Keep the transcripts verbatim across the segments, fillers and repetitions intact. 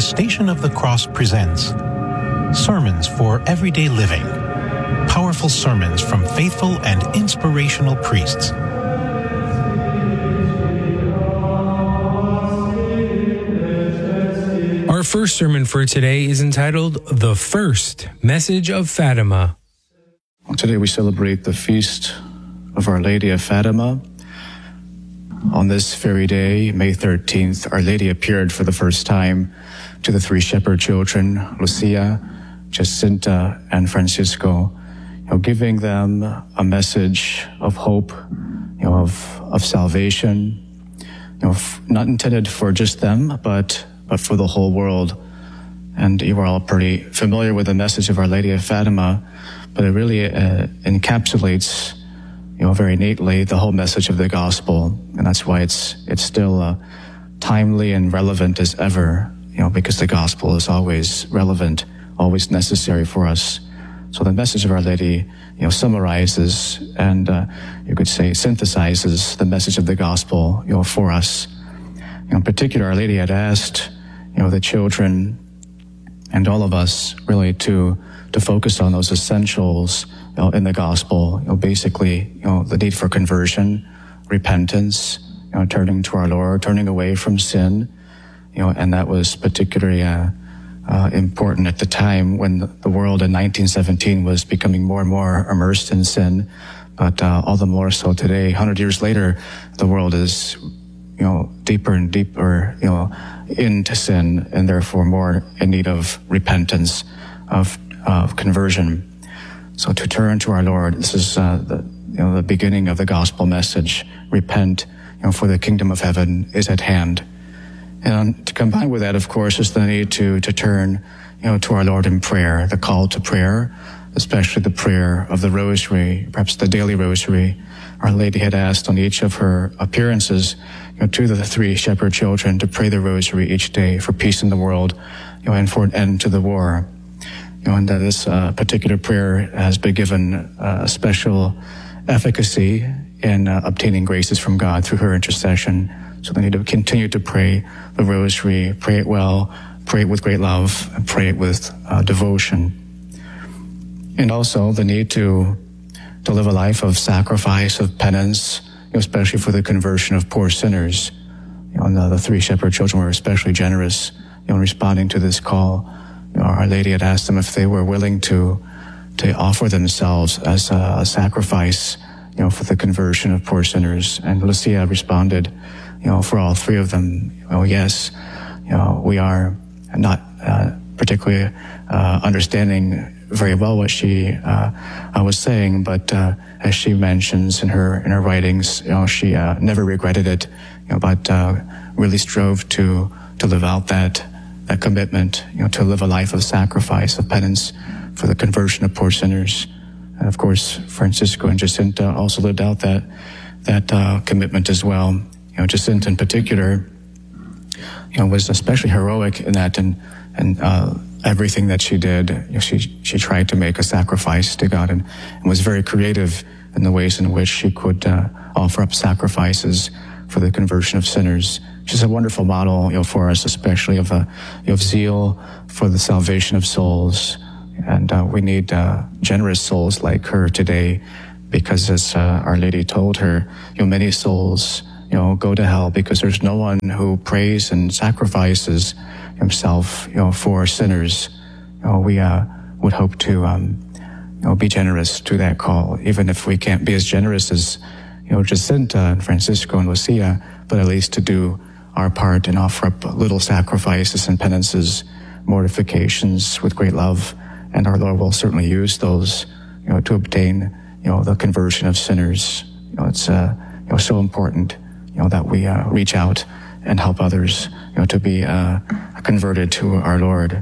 Station of the Cross presents Sermons for Everyday Living. Powerful sermons from faithful and inspirational priests. Our first sermon for today is entitled The First Message of Fatima. Well, today we celebrate the feast of Our Lady of Fatima. On this very day, May thirteenth, Our Lady appeared for the first time to the three shepherd children, Lucia, Jacinta, and Francisco, you know, giving them a message of hope, you know, of, of salvation, you know, f- not intended for just them, but, but for the whole world. And you are all pretty familiar with the message of Our Lady of Fatima, but it really uh, encapsulates, you know, very neatly the whole message of the gospel. And that's why it's, it's still uh, timely and relevant as ever, you know, because the gospel is always relevant, always necessary for us. So the message of Our Lady, you know, summarizes and uh, you could say synthesizes the message of the gospel, you know, for us. You know, in particular, Our Lady had asked, you know, the children and all of us really to to focus on those essentials, you know, in the gospel. You know, basically, you know, the need for conversion, repentance, you know, turning to our Lord, turning away from sin, you know, and that was particularly uh, uh, important at the time when the world in nineteen seventeen was becoming more and more immersed in sin. But uh, all the more so today, one hundred years later, the world is, you know, deeper and deeper, you know, into sin, and therefore more in need of repentance, of of conversion. So to turn to our Lord, this is uh, the you know the beginning of the gospel message. Repent, you know, for the kingdom of heaven is at hand. And to combine with that, of course, is the need to to turn, you know, to our Lord in prayer, the call to prayer, especially the prayer of the Rosary, perhaps the daily Rosary. Our Lady had asked on each of her appearances, you know, to the three shepherd children to pray the Rosary each day for peace in the world, you know, and for an end to the war. You know, and that this uh, particular prayer has been given uh, a special efficacy in uh, obtaining graces from God through her intercession. So they need to continue to pray the Rosary, pray it well, pray it with great love, and pray it with uh, devotion. And also the need to to live a life of sacrifice, of penance, you know, especially for the conversion of poor sinners. You know, and the, the three shepherd children were especially generous, you know, in responding to this call. You know, Our Lady had asked them if they were willing to to offer themselves as a, a sacrifice, you know, for the conversion of poor sinners. And Lucia responded, you know, for all three of them, you know, yes, you know, we are not uh, particularly uh, understanding very well what she uh, uh, was saying, but uh, as she mentions in her in her writings, you know, she uh, never regretted it, you know, but uh, really strove to to live out that that commitment, you know, to live a life of sacrifice, of penance for the conversion of poor sinners. And of course, Francisco and Jacinta also lived out that that uh, commitment as well. You know, Jacinta in particular, you know, was especially heroic in that, and and uh, everything that she did, you know, she she tried to make a sacrifice to God, and, and was very creative in the ways in which she could uh, offer up sacrifices for the conversion of sinners. She's a wonderful model, you know, for us, especially of a you know, of zeal for the salvation of souls, and uh, we need uh, generous souls like her today, because as uh, Our Lady told her, you know, many souls, you know, go to hell because there's no one who prays and sacrifices himself, you know, for sinners. You know, we uh, would hope to, um, you know, be generous to that call, even if we can't be as generous as, you know, Jacinta and Francisco and Lucia, but at least to do our part and offer up little sacrifices and penances, mortifications with great love, and our Lord will certainly use those, you know, to obtain, you know, the conversion of sinners. You know, it's uh, you know, so important, you know, that we uh, reach out and help others, you know, to be uh, converted to our Lord.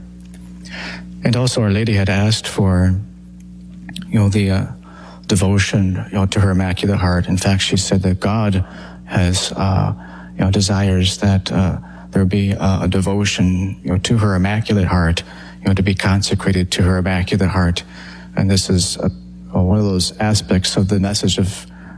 And also, Our Lady had asked for, you know, the uh, devotion, you know, to her Immaculate Heart. In fact, she said that God has, uh, you know, desires that uh, there be uh, a devotion, you know, to her Immaculate Heart, you know, to be consecrated to her Immaculate Heart. And this is a, one of those aspects of the message of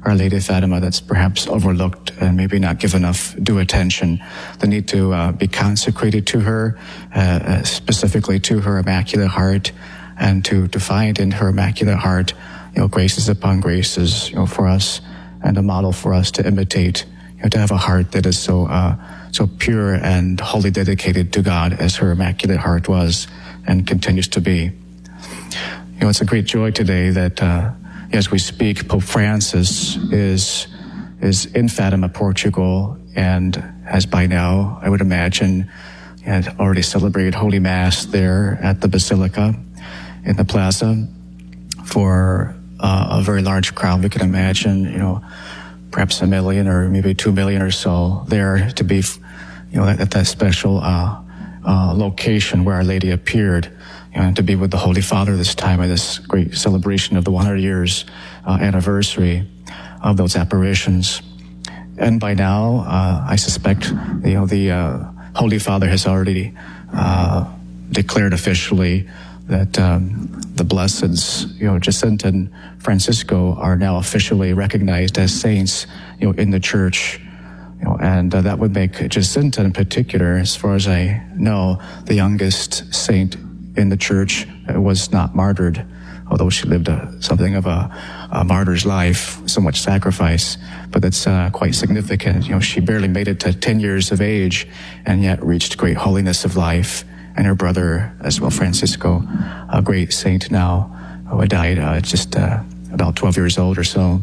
Our Lady of Fatima that's perhaps overlooked and maybe not given enough due attention. The need to uh, be consecrated to her, uh, specifically to her Immaculate Heart, and to, to find in her Immaculate Heart, you know, graces upon graces, you know, for us, and a model for us to imitate, you know, to have a heart that is so, uh, so pure and wholly dedicated to God as her Immaculate Heart was and continues to be. You know, it's a great joy today that, uh, as we speak, Pope Francis is, is in Fatima, Portugal, and has by now, I would imagine, had already celebrated Holy Mass there at the Basilica in the plaza for uh, a very large crowd. We can imagine, you know, perhaps a million or maybe two million or so there to be, you know, at, at that special uh, uh, location where Our Lady appeared, you know, and to be with the Holy Father this time at this great celebration of the one hundred years uh, anniversary of those apparitions. And by now, uh, I suspect, you know, the uh, Holy Father has already uh, declared officially that um, the blesseds, you know, Jacinta and Francisco are now officially recognized as saints, you know, in the Church. You know, and uh, that would make Jacinta in particular, as far as I know, the youngest saint in the Church. Uh, was not martyred, although she lived a, something of a, a martyr's life, so much sacrifice. But that's uh, quite significant. You know, she barely made it to ten years of age, and yet reached great holiness of life. And her brother, as well, Francisco, a great saint now, who died uh, just uh, about twelve years old or so.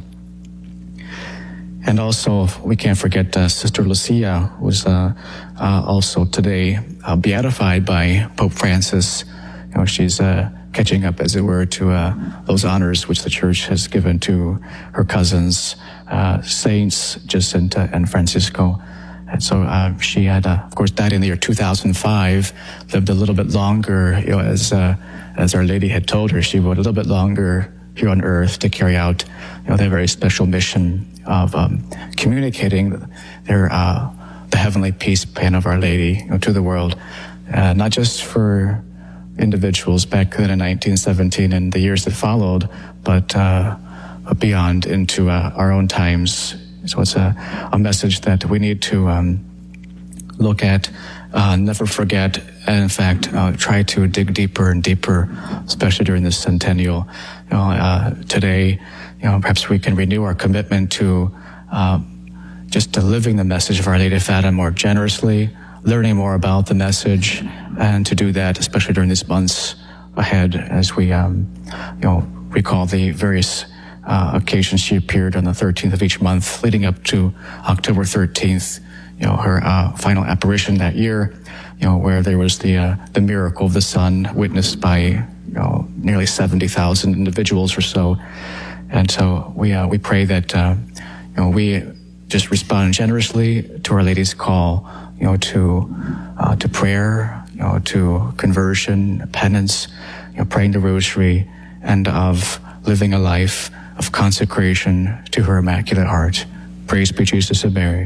And also, we can't forget uh, Sister Lucia, who was uh, uh, also today uh, beatified by Pope Francis. You know, she's uh, catching up, as it were, to uh, those honors which the Church has given to her cousins, uh, Saints Jacinta and Francisco. And so uh, she had, uh, of course, died in the year two thousand five, lived a little bit longer, you know, as uh, as Our Lady had told her she would, a little bit longer here on earth to carry out, you know, their very special mission of um, communicating their uh, the heavenly peace plan of Our Lady, you know, to the world, uh, not just for individuals back then in nineteen seventeen and the years that followed, but uh, beyond into uh, our own times. So it's a, a message that we need to um, look at, uh, never forget, and in fact, uh, try to dig deeper and deeper, especially during this centennial. You know, uh, today, you know, perhaps we can renew our commitment to uh, just to living the message of Our Lady of Fatima more generously, learning more about the message, and to do that, especially during these months ahead, as we, um, you know, recall the various Uh, occasions she appeared on the thirteenth of each month, leading up to October thirteenth, you know, her uh, final apparition that year, you know, where there was the uh, the miracle of the sun witnessed by, you know, nearly seventy thousand individuals or so. And so we uh, we pray that, uh, you know, we just respond generously to Our Lady's call, you know, to uh, to prayer, you know, to conversion, penance, you know, praying the Rosary, and of living a life of consecration to her Immaculate Heart. Praise be Jesus and Mary.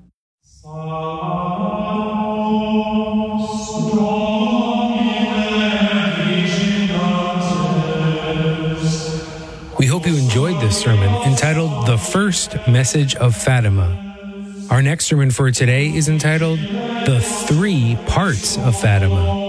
We hope you enjoyed this sermon entitled The First Message of Fatima. Our next sermon for today is entitled The Three Parts of Fatima.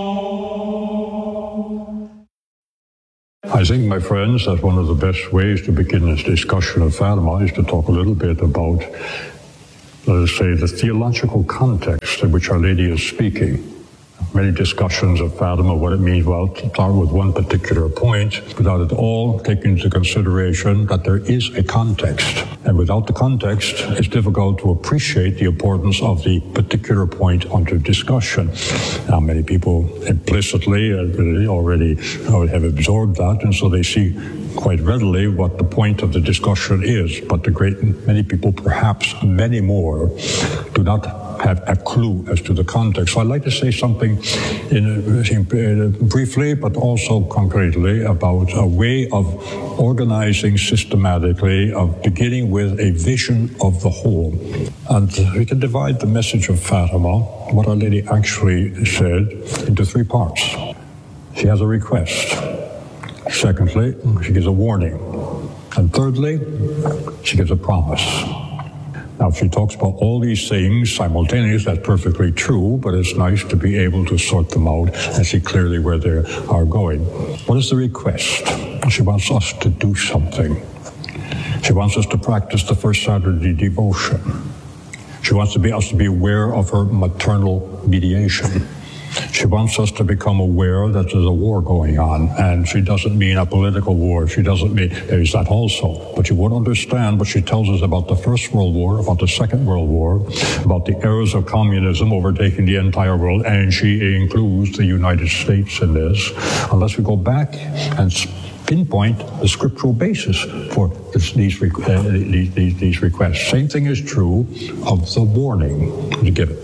I think, my friends, that one of the best ways to begin this discussion of Fatima is to talk a little bit about, let us say, the theological context in which Our Lady is speaking. Many discussions of Fatima, what it means, well, to start with one particular point, without at all taking into consideration that there is a context. And without the context, it's difficult to appreciate the importance of the particular point under discussion. Now, many people implicitly already have absorbed that, and so they see quite readily what the point of the discussion is. But the great many people, perhaps many more, do not have a clue as to the context. So I'd like to say something in, in, briefly, but also concretely, about a way of organizing systematically, of beginning with a vision of the whole. And we can divide the message of Fatima, what Our Lady actually said, into three parts. She has a request. Secondly, she gives a warning. And thirdly, She gives a promise. Now, she talks about all these things simultaneously. That's perfectly true, but it's nice to be able to sort them out and see clearly where they are going. What is the request? She wants us to do something. She wants us to practice the first Saturday devotion. She wants to be, us to be aware of her maternal mediation. She wants us to become aware that there's a war going on, and she doesn't mean a political war. She doesn't mean, there is that also. But you won't understand what she tells us about the First World War, about the Second World War, about the errors of communism overtaking the entire world, and she includes the United States in this, unless we go back and pinpoint the scriptural basis for this, these, uh, these, these, these requests. Same thing is true of the warning given.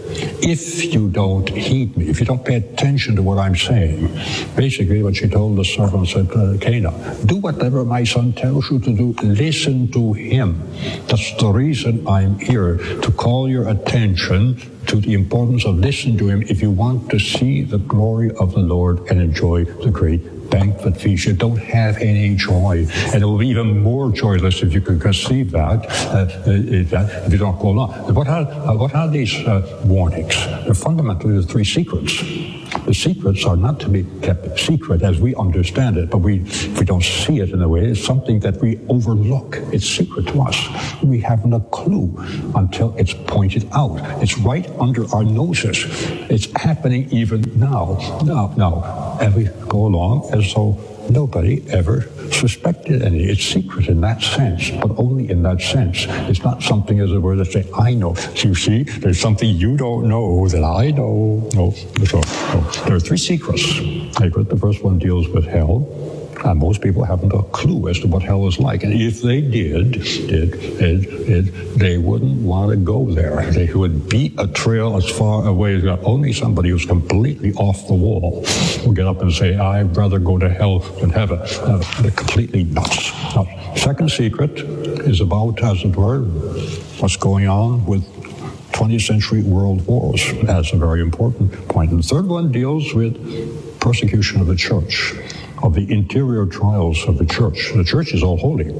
If you don't heed me, if you don't pay attention to what I'm saying, basically what she told the servants at uh, Cana, do whatever my son tells you to do, listen to him. That's the reason I'm here, to call your attention to the importance of listening to him if you want to see the glory of the Lord and enjoy the great banquet feast. You don't have any joy, and it will be even more joyless if you can conceive that, uh, uh, if you don't go along. What are, uh, what are these uh, warnings? They're fundamentally the three secrets. The secrets are not to be kept secret as we understand it, but we, if we don't see it in a way, it's something that we overlook. It's secret to us. We haven't a clue until it's pointed out. It's right under our noses. It's happening even now. Now, now, and we go along as though nobody ever suspected any. It's secret in that sense, but only in that sense. It's not something, as it were, that say, I know. So you see, there's something you don't know that I know. No, so, no. There are three secrets. The first one deals with hell, and most people haven't a clue as to what hell is like. And if they did, did it, it, they wouldn't want to go there. They would beat a trail as far away as that. Only somebody who's completely off the wall will get up and say, I'd rather go to hell than heaven. Uh, they're completely nuts. Now, second secret is about, as it were, what's going on with twentieth century world wars. That's a very important point. And the third one deals with persecution of the church, of the interior trials of the church. The church is all holy.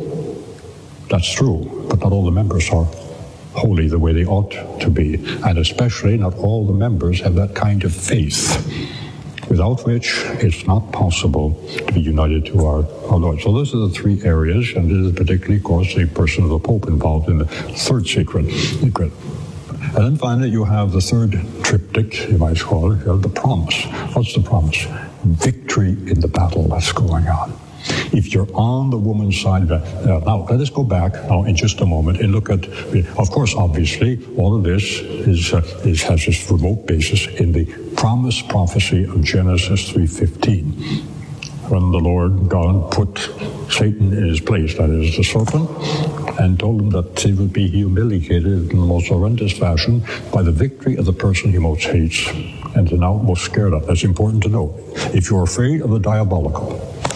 That's true, but not all the members are holy the way they ought to be. And especially not all the members have that kind of faith, without which it's not possible to be united to our, our Lord. So those are the three areas, and this is particularly, of course, the person of the Pope involved in the third secret. secret. And then finally, you have the third triptych, you might call it, the promise. What's the promise? Victory in the battle that's going on. If you're on the woman's side, uh, now let us go back now in just a moment and look at, of course, obviously, all of this is, uh, is has its remote basis in the promise prophecy of Genesis three fifteen. When the Lord God put Satan in his place, that is the serpent, and told him that he would be humiliated in the most horrendous fashion by the victory of the person he most hates and now most scared of. That's important to know. If you're afraid of the diabolical,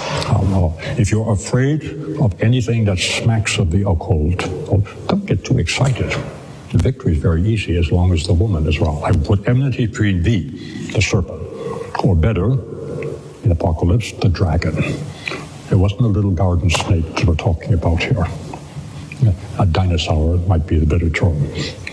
um, if you're afraid of anything that smacks of the occult, well, don't get too excited. The victory is very easy as long as the woman is wrong. I put enmity between thee, the serpent, or better, in Apocalypse, the dragon. It wasn't a little garden snake that we're talking about here. A dinosaur might be the better term.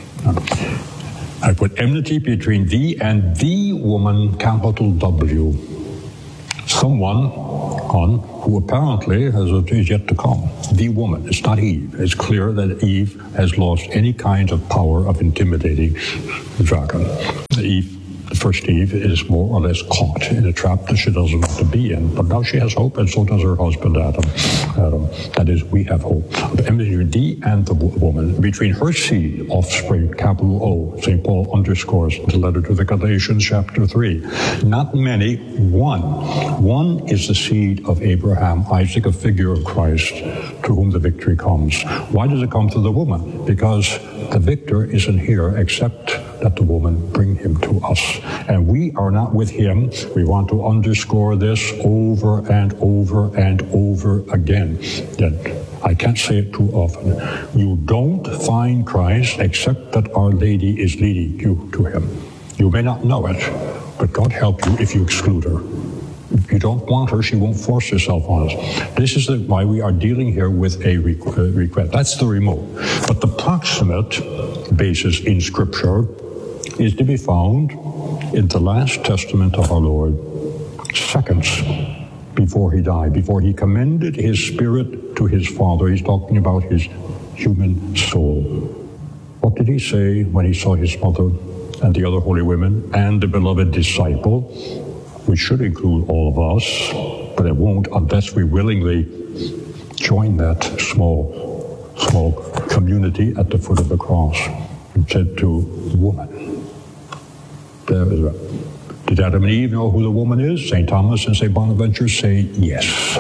I put enmity between thee and the woman, capital W. Someone on who apparently has is yet to come. The woman. It's not Eve. It's clear that Eve has lost any kind of power of intimidating the dragon. Eve The first Eve is more or less caught in a trap that she doesn't want to be in. But now she has hope, and so does her husband, Adam. Adam. That is, we have hope. And between thee and the woman, between her seed, offspring, capital O, Saint Paul underscores the letter to the Galatians, chapter three. Not many, one. One is the seed of Abraham, Isaac, a figure of Christ, to whom the victory comes. Why does it come to the woman? Because the victor isn't here except that the woman bring him to us. And we are not with him. We want to underscore this over and over and over again. That I can't say it too often. You don't find Christ except that Our Lady is leading you to him. You may not know it, but God help you if you exclude her. If you don't want her, she won't force herself on us. This is the, why we are dealing here with a request. That's the remote. But the proximate basis in Scripture is to be found in the last testament of our Lord, seconds before he died, before he commended his spirit to his Father. He's talking about his human soul. What did he say when he saw his mother and the other holy women and the beloved disciple, which should include all of us, but it won't unless we willingly join that small, small community at the foot of the cross? And said to woman, there is a, did Adam and Eve know who the woman is? Saint Thomas and Saint Bonaventure say yes.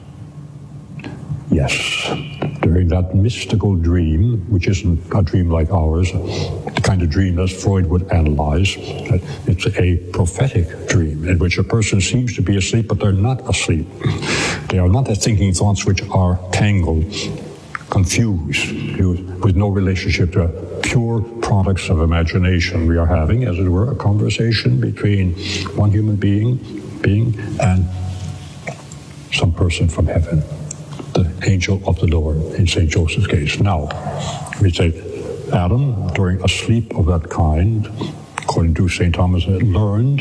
Yes. During that mystical dream, which isn't a dream like ours, the kind of dream that Freud would analyze, it's a prophetic dream in which a person seems to be asleep, but they're not asleep. They are not thinking thoughts which are tangled, confused, with no relationship to pure products of imagination. We are having, as it were, a conversation between one human being, being and some person from heaven, the angel of the Lord in Saint Joseph's case. Now, we say Adam, during a sleep of that kind, according to Saint Thomas, learned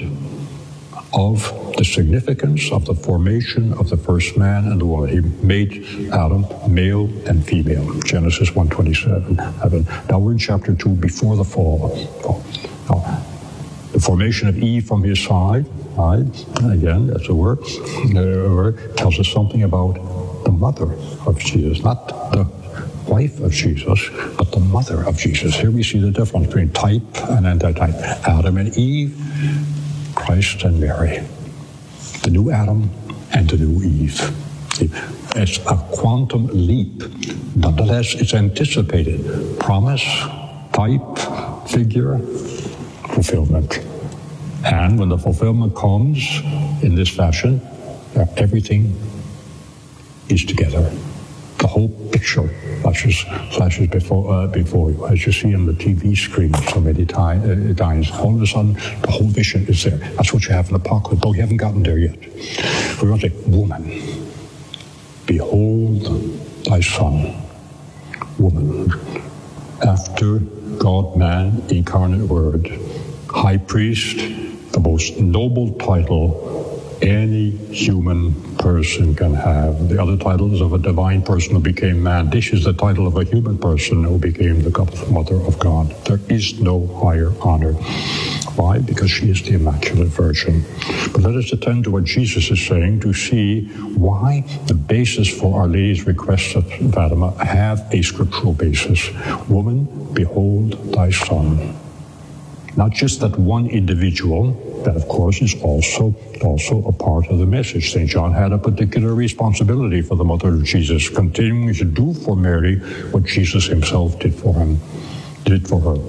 of the significance of the formation of the first man and the woman. He made Adam male and female. Genesis one twenty-seven. Now we're in chapter two, before the fall. Now, the formation of Eve from his side, right, again, as it were, uh, tells us something about the mother of Jesus, not the wife of Jesus, but the mother of Jesus. Here we see the difference between type and antitype. Adam and Eve, Christ and Mary. The new Adam and the new Eve. It's a quantum leap. Nonetheless, it's anticipated. Promise, type, figure, fulfillment. And when the fulfillment comes in this fashion, everything is together. The whole picture flashes, flashes before, uh, before you, as you see on the T V screen so many time, uh, times. All of a sudden, the whole vision is there. That's what you have in the apocalypse, though you haven't gotten there yet. We're going to say, woman, behold thy son. Woman, after God, man, incarnate word, high priest, the most noble title any human person can have. The other title is of a divine person who became man. This is the title of a human person who became the mother of God. There is no higher honor. Why? Because she is the Immaculate Virgin. But let us attend to what Jesus is saying to see why the basis for Our Lady's request of Fatima have a scriptural basis. Woman, behold thy son. Not just that one individual, that of course is also, also a part of the message. Saint John had a particular responsibility for the mother of Jesus, continuing to do for Mary what Jesus himself did for him, did for her.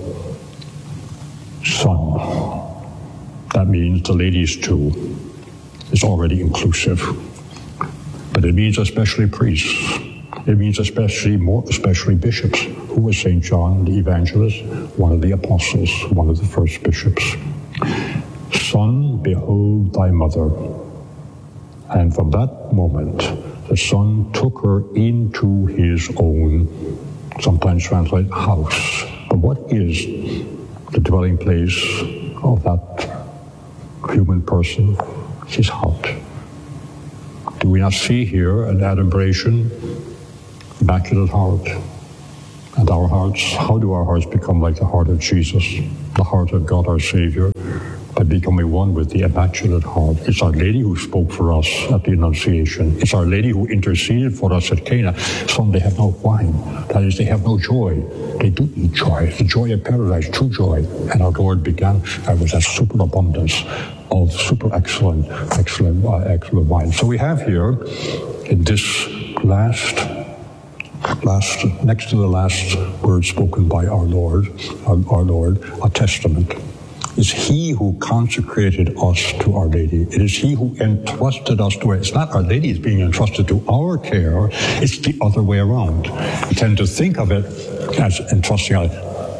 Son. That means the ladies too. It's already inclusive. But it means especially priests. It means especially, more especially bishops. Who was Saint John the Evangelist? One of the apostles, one of the first bishops. Son, behold thy mother. And from that moment, the Son took her into his own, sometimes translate house. But what is the dwelling place of that human person? His heart. Do we not see here an adumbration? Immaculate heart. And our hearts, how do our hearts become like the heart of Jesus, the heart of God our Savior, by becoming one with the Immaculate Heart? It's Our Lady who spoke for us at the Annunciation. It's Our Lady who interceded for us at Cana. Some, they have no wine. That is, they have no joy. They do need joy. The joy of paradise, true joy. And our Lord began uh, with that superabundance of super excellent, excellent, uh, excellent wine. So we have here, in this last Last, next to the last word spoken by our Lord, our, our Lord, a testament. It's He who consecrated us to Our Lady. It is He who entrusted us to her. It's not Our Lady is being entrusted to our care. It's the other way around. We tend to think of it as entrusting us.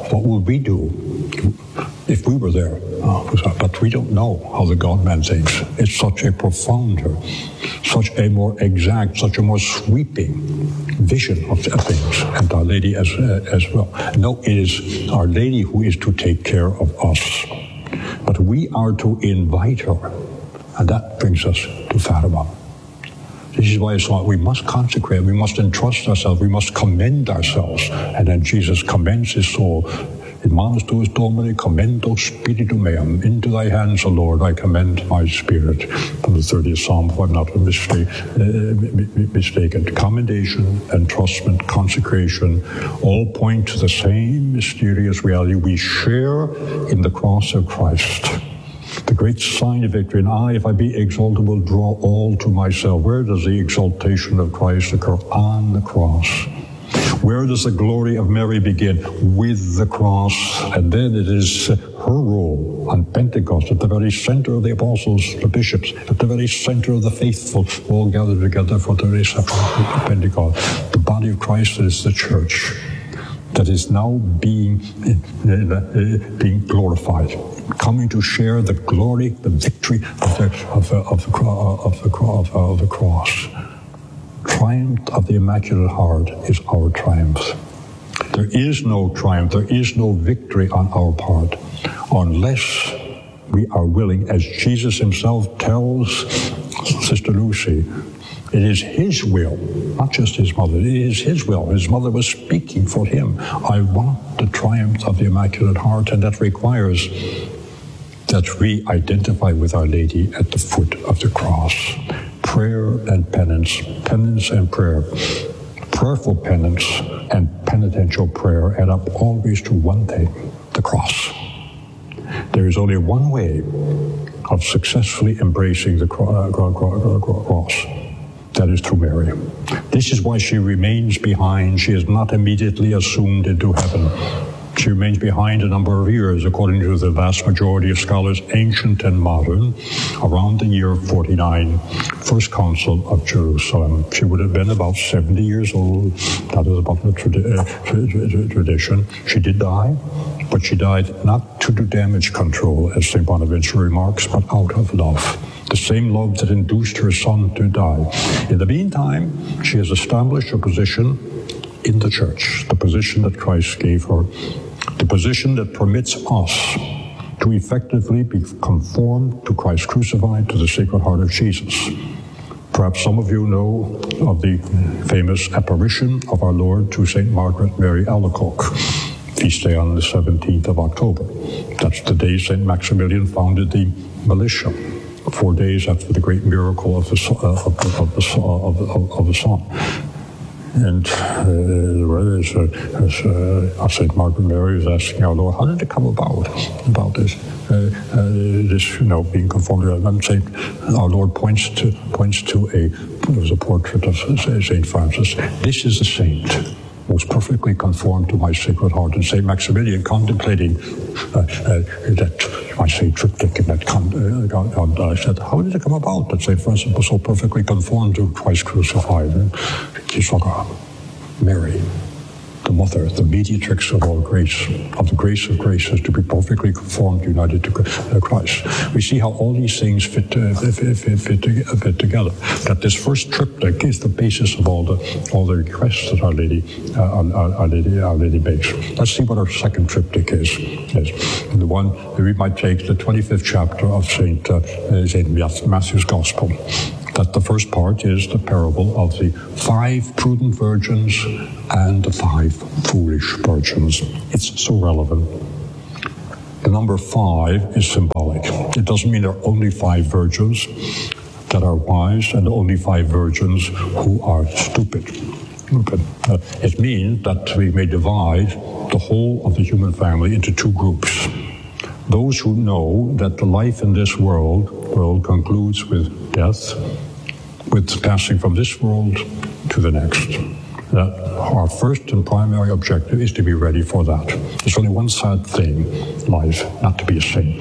what would we do if we were there? Uh, but we don't know how the God-man thinks. It's such a profounder, such a more exact, such a more sweeping vision of things, and Our Lady as uh, as well. No, it is Our Lady who is to take care of us, but we are to invite her, and that brings us to Fatima. This is why it's like we must consecrate, we must entrust ourselves, we must commend ourselves. And then Jesus commends his soul. In manus tuus Domine commendo spiritum meum. Into thy hands, O Lord, I commend my spirit. From the thirtieth Psalm, if I'm not mistake, uh, mistaken. Commendation, entrustment, consecration, all point to the same mysterious reality. We share in the cross of Christ. The great sign of victory. And I, if I be exalted, will draw all to myself. Where does the exaltation of Christ occur? On the cross. Where does the glory of Mary begin? With the cross. And then it is her role on Pentecost, at the very center of the apostles, the bishops, at the very center of the faithful, all gathered together for the reception of Pentecost. The body of Christ is the church that is now being, uh, being glorified, coming to share the glory, the victory of the, of the, of the, of the, of the, of the cross. Triumph of the Immaculate Heart is our triumph. There is no triumph, there is no victory on our part unless we are willing, as Jesus himself tells Sister Lucy, it is his will, not just his mother, it is his will. His mother was speaking for him. I want the triumph of the Immaculate Heart, and that requires that we identify with Our Lady at the foot of the cross. Prayer and penance, penance and prayer. Prayerful penance and penitential prayer add up always to one thing, the cross. There is only one way of successfully embracing the cross. That is through Mary. This is why she remains behind. She is not immediately assumed into heaven. She remains behind a number of years, according to the vast majority of scholars, ancient and modern, around the year forty-nine, First Council of Jerusalem. She would have been about seventy years old. That is about the tradi- uh, tra- tradition. She did die, but she died not to do damage control, as Saint Bonaventure remarks, but out of love. The same love that induced her son to die. In the meantime, she has established a position in the church, the position that Christ gave her, the position that permits us to effectively be conformed to Christ crucified, to the Sacred Heart of Jesus. Perhaps some of you know of the famous apparition of our Lord to Saint Margaret Mary Alacoque, feast day on the seventeenth of October. That's the day Saint Maximilian founded the militia, four days after the great miracle of the, uh, of the, of the, of the, of the sun. And uh, as, uh, as uh, Saint Margaret Mary is asking our Lord, how did it come about, about this, uh, uh, this, you know, being conformed? And Saint, our Lord points to points to a, there was a portrait of Saint Francis. This is a saint, most perfectly conformed to my Sacred Heart. And Saint Maximilian, contemplating uh, uh, that, I say triptych in that con- uh, I said, how did it come about that Saint Francis was so perfectly conformed to Christ crucified? And he's like, Mary, the mother, the mediatrix of all grace, of the grace of graces, to be perfectly conformed, united to Christ. We see how all these things fit, uh, fit, fit, fit, fit together. That this first triptych is the basis of all the all the requests that Our Lady, uh, our, our Lady, Our Lady makes. Let's see what our second triptych is. is. And the one that we might take the twenty-fifth chapter of Saint uh, Saint Matthew's Gospel. That the first part is the parable of the five prudent virgins and the five foolish virgins. It's so relevant. The number five is symbolic. It doesn't mean there are only five virgins that are wise and only five virgins who are stupid. stupid. Uh, it means that we may divide the whole of the human family into two groups. Those who know that the life in this world, world concludes with death, with passing from this world to the next. That our first and primary objective is to be ready for that. There's only one sad thing in life, not to be a saint.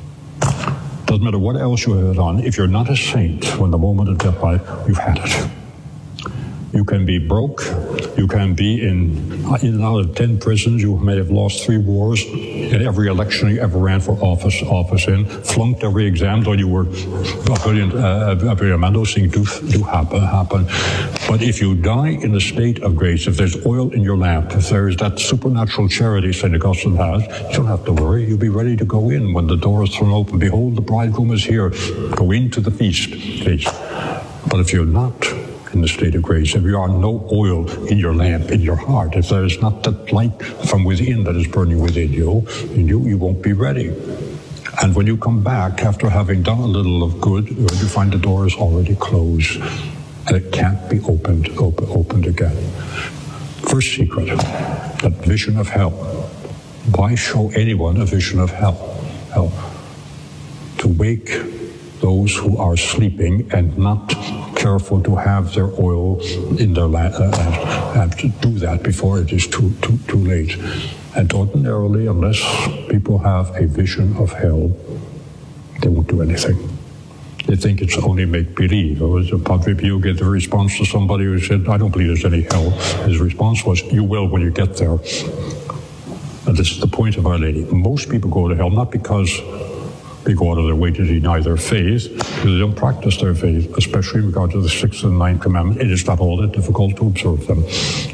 Doesn't matter what else you have done, if you're not a saint when the moment of death arrives, you've had it. You can be broke. You can be in, in and out of ten prisons. You may have lost three wars. In every election you ever ran for office, office in, flunked every exam, though you were a brilliant, uh, a brilliant man. Those things do, do happen, happen. But if you die in a state of grace, if there's oil in your lamp, if there's that supernatural charity Saint Augustine has, you don't have to worry. You'll be ready to go in when the door is thrown open. Behold, the bridegroom is here. Go into the feast. feast. But if you're not in the state of grace, if you are no oil in your lamp, in your heart, if there is not that light from within that is burning within you, you, you won't be ready. And when you come back after having done a little of good, you find the door is already closed and it can't be opened, open, opened again. First secret, that vision of hell. Why show anyone a vision of hell? Hell. To wake those who are sleeping and not careful to have their oil in their lamp, uh, and to do that before it is too too too late. And ordinarily, unless people have a vision of hell, they won't do anything. They think it's only make-believe. It was a Padre Pio gave the response to somebody who said, I don't believe there's any hell. His response was, you will when you get there. And this is the point of Our Lady. Most people go to hell not because they go out of their way to deny their faith, because they don't practice their faith, especially in regard to the sixth and ninth commandment. It is not all that difficult to observe them.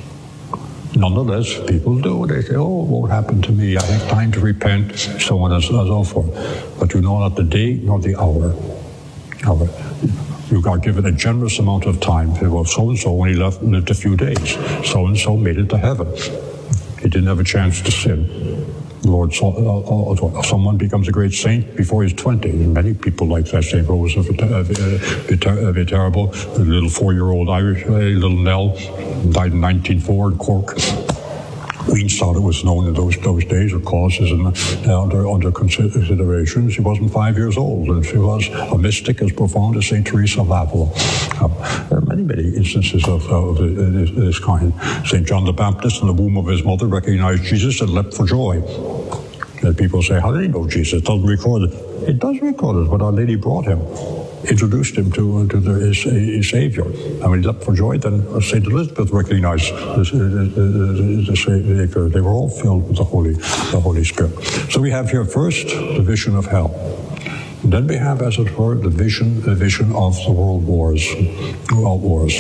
Nonetheless, people do. They say, oh, it won't happen to me. I have time to repent, so on and so forth. But you know not the day nor the hour. hour. You are given a generous amount of time. Well, so-and-so only left, lived a few days. So-and-so made it to heaven. He didn't have a chance to sin. The Lord saw uh, uh, someone becomes a great saint before he's twenty. And many people like that. Saint Rose of Viterbo, a little four-year-old Irish, uh, little Nell, died in nineteen oh four in Cork. Queens thought it was known in those those days, or causes and uh, under under consideration. She wasn't five years old, and she was a mystic as profound as Saint Teresa of Avila. Um, there are many, many instances of, of this, this kind. Saint John the Baptist, in the womb of his mother, recognized Jesus and leapt for joy. And people say, how did he know Jesus? It doesn't record it. It does record it, but Our Lady brought him, introduced him to, to the, his, his Savior. And when he leapt for joy, then Saint Elizabeth recognized the, the, the Savior. They were all filled with the Holy, the Holy Spirit. So we have here first the vision of hell. And then we have, as it were, the vision, the vision of the world wars, world wars,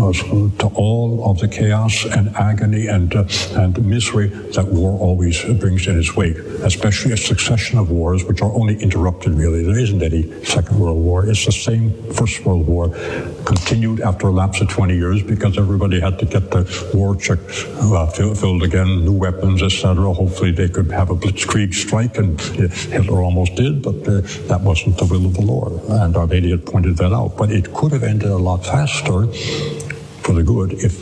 to all of the chaos and agony and uh, and misery that war always brings in its wake, especially a succession of wars which are only interrupted. Really, there isn't any Second World War. It's the same First World War, continued after a lapse of twenty years because everybody had to get the war check uh, filled again, new weapons, et cetera. Hopefully, they could have a blitzkrieg strike, and uh, Hitler almost did, but uh, that was wasn't the will of the Lord, and Our Lady had pointed that out. But it could have ended a lot faster for the good if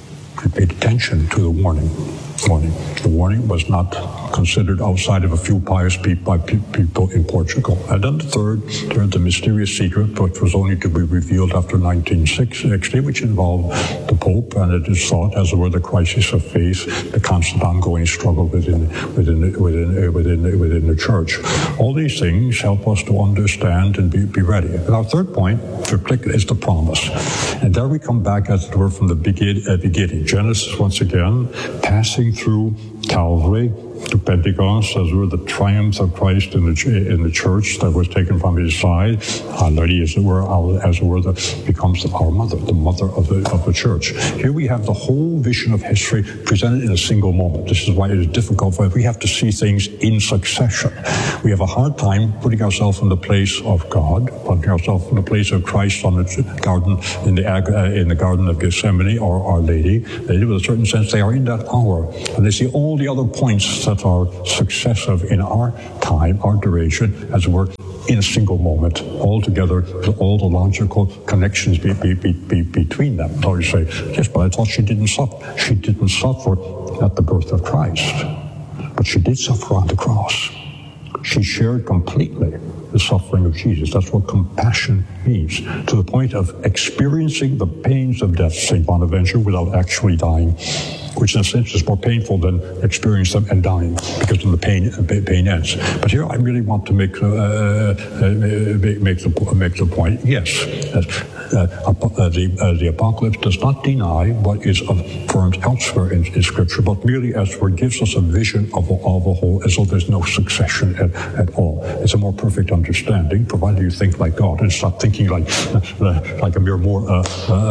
we paid attention to the warning. Warning. The warning was not considered outside of a few pious people, people in Portugal. And then the third, third, the mysterious secret, which was only to be revealed after nineteen sixty, which involved the Pope, and it is thought, as it were, the crisis of faith, the constant ongoing struggle within within within within within the Church. All these things help us to understand and be, be ready. And our third point, is the promise. And there we come back, as it were, from the begin, uh, beginning. Genesis, once again, passing through Calvary to Pentecost, as were the triumphs of Christ in the in the church that was taken from his side. Our Lady, as it were, our, as it were, the, becomes our mother, the mother of the of the church. Here we have the whole vision of history presented in a single moment. This is why it is difficult for us. We have to see things in succession. We have a hard time putting ourselves in the place of God, putting ourselves in the place of Christ on the garden in the uh, in the Garden of Gethsemane, or Our Lady. They, in a certain sense, they are in that hour, and they see all the other points that are successive in our time, our duration, as it were, in a single moment, all together, with all the logical connections be, be, be, be between them. So you say, yes, but I thought she didn't suffer. She didn't suffer at the birth of Christ, but she did suffer on the cross. She shared completely the the suffering of Jesus. That's what compassion means, to the point of experiencing the pains of death, Saint Bonaventure, without actually dying, which in a sense is more painful than experiencing them and dying, because then the pain pain ends. But here I really want to make uh, uh, make, make the make the point. Yes, uh, uh, the uh, the apocalypse does not deny what is affirmed elsewhere in, in Scripture, but merely as where it gives us a vision of a, of a whole, as though there's no succession at, at all. It's a more perfect understanding, provided you think like God and stop thinking like uh, like a mere more uh,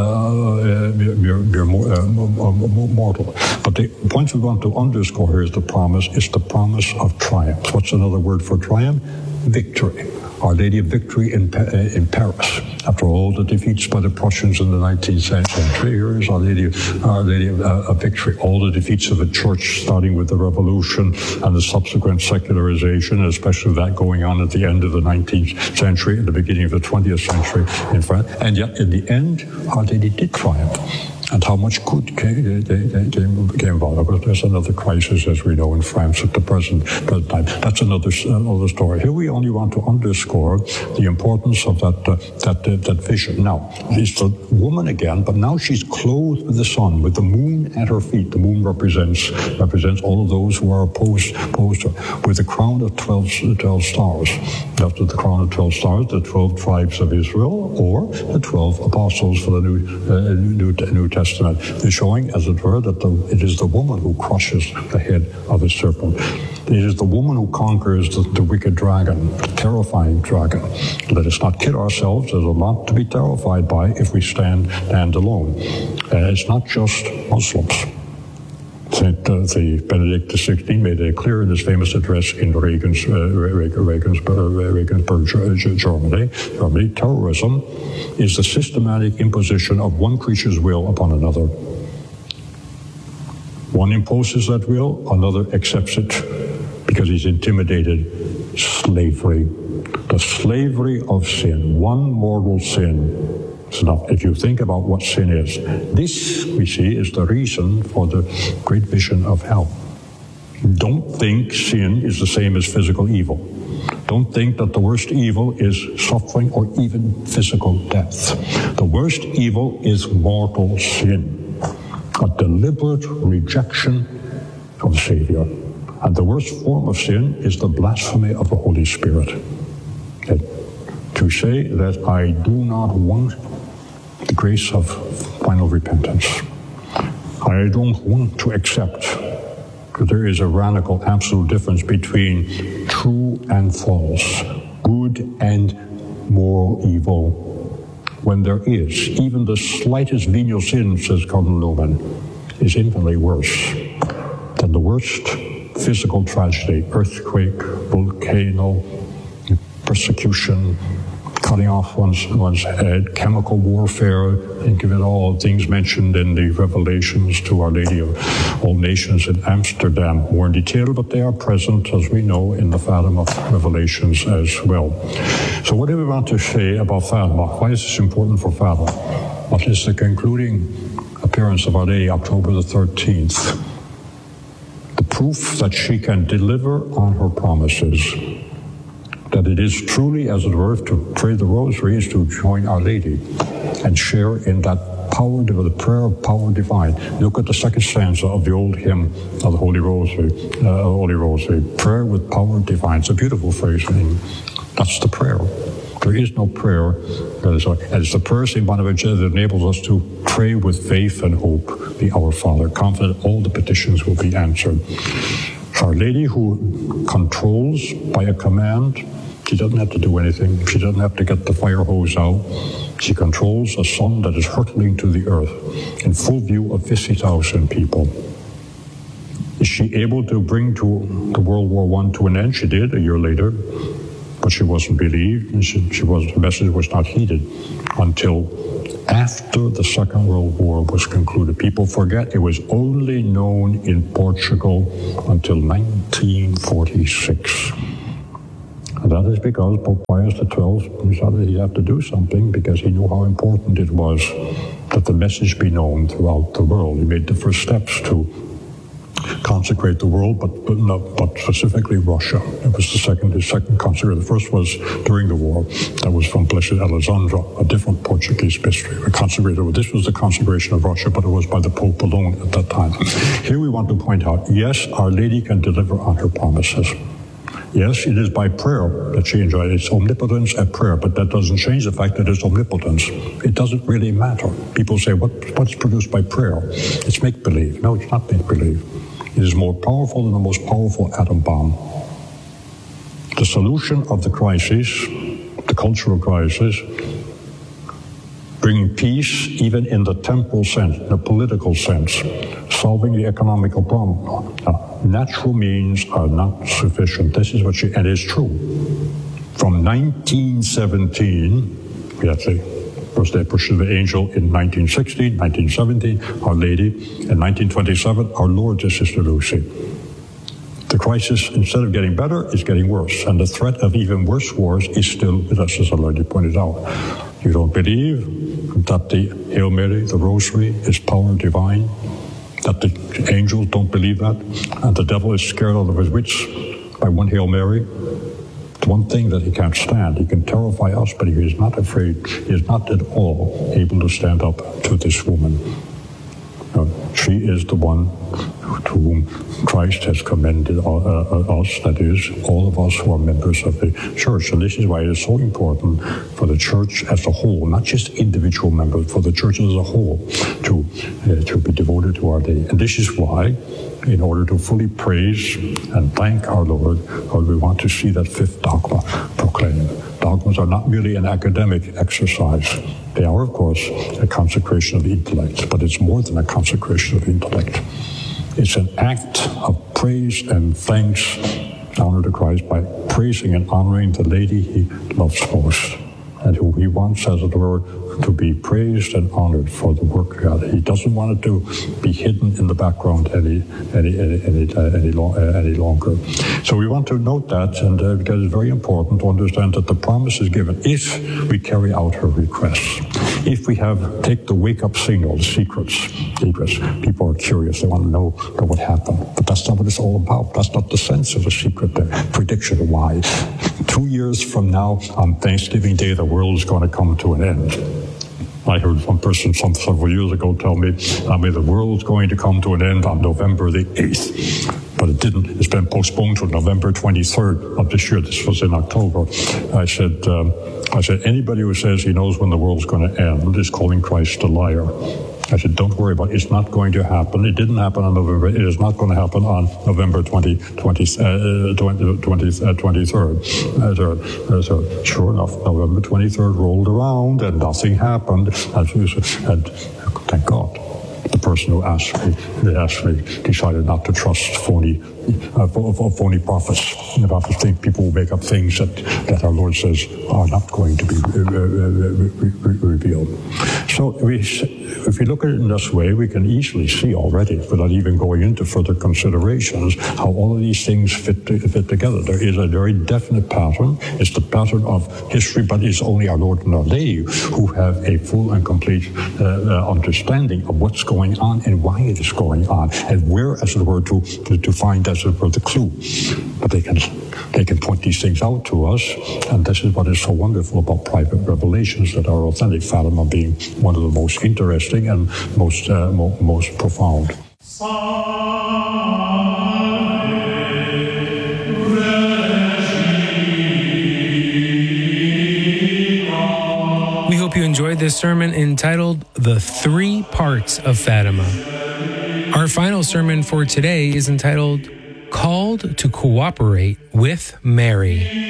uh, mere, mere, mere more uh, mortal. But the point we want to underscore here is the promise. It's the promise of triumph. What's another word for triumph? Victory. Our Lady of Victory in, in Paris. After all the defeats by the Prussians in the nineteenth century, here is Our Lady, Our Lady of, uh, of Victory. All the defeats of the Church, starting with the Revolution and the subsequent secularization, especially that going on at the end of the nineteenth century and the beginning of the twentieth century in France. And yet, in the end, Our Lady did triumph. And how much good came, came, came about. But there's another crisis, as we know, in France at the present, present time. That's another another story. Here we only want to underscore the importance of that uh, that uh, that vision. Now, it's the woman again, but now she's clothed with the sun, with the moon at her feet. The moon represents represents all of those who are opposed, opposed to her, with a crown of twelve, twelve stars. After the crown of twelve stars, the twelve tribes of Israel, or the twelve apostles for the New uh, New, New Testament. Testament is showing, as it were, that the, it is the woman who crushes the head of the serpent. It is the woman who conquers the, the wicked dragon, the terrifying dragon. Let us not kid ourselves. There's a lot to be terrified by if we stand, stand alone. Uh, it's not just Muslims. Saint uh, the Benedict the sixteenth made it clear in his famous address in Regensburg, uh, Regensburg, Regensburg Germany, Germany, terrorism is the systematic imposition of one creature's will upon another. One imposes that will, another accepts it because he's intimidated. Slavery. The slavery of sin, one mortal sin. So now, if you think about what sin is, this, we see, is the reason for the great vision of hell. Don't think sin is the same as physical evil. Don't think that the worst evil is suffering or even physical death. The worst evil is mortal sin, a deliberate rejection of the Savior. And the worst form of sin is the blasphemy of the Holy Spirit. Okay. To say that I do not want the grace of final repentance. I don't want to accept that there is a radical, absolute difference between true and false, good and moral evil. When there is, even the slightest venial sin, says Cardinal Newman, is infinitely worse than the worst physical tragedy, earthquake, volcano, persecution, cutting off one's, one's head, chemical warfare, think of it all, things mentioned in the Revelations to Our Lady of All Nations in Amsterdam, more in detail, but they are present, as we know, in the Fatima Revelations as well. So what do we want to say about Fatima? Why is this important for Fatima? What is the concluding appearance of Our Lady, October the thirteenth? The proof that she can deliver on her promises, that it is truly, as it were, to pray the rosary is to join Our Lady and share in that power, the prayer of power divine. Look at the second stanza of the old hymn of the Holy Rosary, uh, Holy Rosary, prayer with power divine. It's a beautiful phrase. I mean, that's the prayer. There is no prayer. It's the prayer, Saint Bonaventure, that enables us to pray with faith and hope, the Our Father, confident all the petitions will be answered. Our Lady, who controls by a command, she doesn't have to do anything. She doesn't have to get the fire hose out. She controls a sun that is hurtling to the earth in full view of fifty thousand people. Is she able to bring to the World War One to an end? She did a year later, but she wasn't believed, and she, she was, the message was not heeded until after the Second World War was concluded. People forget it was only known in Portugal until nineteen forty-six. And that is because Pope Pius the twelfth decided he had to do something because he knew how important it was that the message be known throughout the world. He made the first steps to consecrate the world, but but, not, but specifically Russia. It was the second, the second consecration. The first was during the war. That was from Blessed Alessandra, a different Portuguese mystery. A consecrated. This was the consecration of Russia, but it was by the Pope alone at that time. Here we want to point out, yes, Our Lady can deliver on her promises. Yes, it is by prayer that she enjoyed its omnipotence at prayer, but that doesn't change the fact that it's omnipotence. It doesn't really matter. People say, what, what's produced by prayer? It's make-believe. No, it's not make-believe. It is more powerful than the most powerful atom bomb. The solution of the crisis, the cultural crisis, bringing peace even in the temporal sense, the political sense, solving the economical problem. Now, natural means are not sufficient. This is what she, and it's true. From nineteen seventeen, we have the first apparition of the angel in nineteen sixteen, nineteen seventeen, Our Lady, in nineteen twenty-seven, our Lord to Sister Lucy. The crisis, instead of getting better, is getting worse, and the threat of even worse wars is still with us, as I already pointed out. You don't believe that the Hail Mary, the Rosary, is power divine, that the angels don't believe that, and the devil is scared out of his wits by one Hail Mary. It's one thing that he can't stand. He can terrify us, but he is not afraid. He is not at all able to stand up to this woman. No, she is the one to whom Christ has commended uh, uh, us, that is, all of us who are members of the church. And this is why it is so important for the church as a whole, not just individual members, for the church as a whole, to, uh, to be devoted to Our Lady. And this is why, in order to fully praise and thank our Lord, Lord, we want to see that fifth dogma proclaimed. Dogmas are not merely an academic exercise. They are, of course, a consecration of the intellect, but it's more than a consecration of the intellect. It's an act of praise and thanks, honor to Christ, by praising and honoring the Lady he loves most, and who he wants, as it were, to be praised and honored for the work of God. He doesn't want it to be hidden in the background any any any any, uh, any, lo- uh, any longer. So we want to note that, and uh, because it's very important to understand that the promise is given if we carry out her requests. If we have take the wake-up signal, the secrets, secrets. People are curious; they want to know what happened. But that's not what it's all about. That's not the sense of a secret. The prediction of why. Two years from now, on Thanksgiving Day, the world is going to come to an end. I heard one person some several years ago tell me, I mean, the world's going to come to an end on November the eighth. But it didn't. It's been postponed to November twenty-third of this year. This was in October. I said, um, I said, anybody who says he knows when the world's going to end is calling Christ a liar. I said, don't worry about it. It's not going to happen. It didn't happen on November. It is not going to happen on November twentieth, twentieth, uh, twentieth, uh, twenty-third. Uh, so, uh, so, sure enough, November twenty-third rolled around and nothing happened. And, and thank God. The person who asked me, they asked me, decided not to trust phony, uh, phony prophets. The prophets think people will make up things that, that our Lord says are not going to be uh, re- re- revealed. So we, if we look at it in this way, we can easily see already, without even going into further considerations, how all of these things fit to, fit together. There is a very definite pattern. It's the pattern of history, but it's only our Lord and Our Lady who have a full and complete uh, uh, understanding of what's going on and why it is going on, and where, as it were, to, to, to find, as it were, the clue. But they can they can point these things out to us, and this is what is so wonderful about private revelations that are authentic. Fatima being one of the most interesting and most uh, mo- most profound. We hope you enjoyed this sermon entitled The Three Parts of Fatima. Our final sermon for today is entitled Called to Cooperate with Mary.